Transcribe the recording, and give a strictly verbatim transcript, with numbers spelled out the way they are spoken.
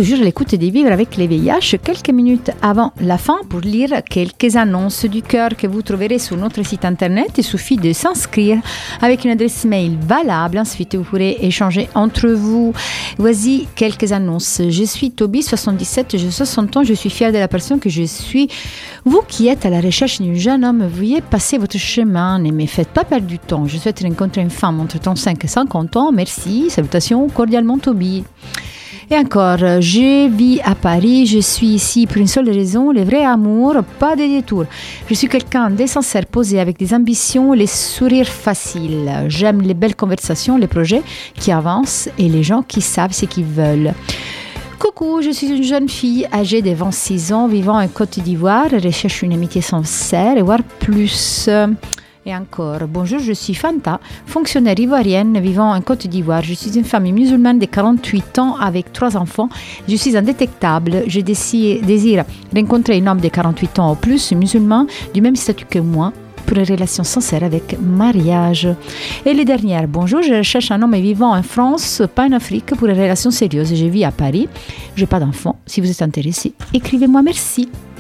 toujours à l'écoute des Vivre avec les V I H, quelques minutes avant la fin pour lire quelques annonces du cœur que vous trouverez sur notre site internet. Il suffit de s'inscrire avec une adresse mail valable. Ensuite, vous pourrez échanger entre vous. Voici quelques annonces. Je suis Toby, soixante-dix-sept, j'ai soixante ans, je suis fière de la personne que je suis. Vous qui êtes à la recherche d'un jeune homme, veuillez passer votre chemin, ne me faites pas perdre du temps. Je souhaite rencontrer une femme entre trente-cinq et cinquante ans. Merci, salutations, cordialement Toby. Et encore, je vis à Paris, je suis ici pour une seule raison, le vrai amour, pas de détours. Je suis quelqu'un de sincère, posé, avec des ambitions, les sourires faciles. J'aime les belles conversations, les projets qui avancent et les gens qui savent ce qu'ils veulent. Coucou, je suis une jeune fille âgée de vingt-six ans, vivant en Côte d'Ivoire, recherche une amitié sincère, voire plus. Et encore, bonjour, je suis Fanta, fonctionnaire ivoirienne vivant en Côte d'Ivoire. Je suis une femme musulmane de quarante-huit ans avec trois enfants. Je suis indétectable. Je désire rencontrer un homme de quarante-huit ans ou plus, musulman, du même statut que moi, pour une relation sincère avec mariage. Et les dernières, bonjour, je cherche un homme vivant en France, pas en Afrique, pour une relation sérieuse. Je vis à Paris, je n'ai pas d'enfants. Si vous êtes intéressé, écrivez-moi, merci.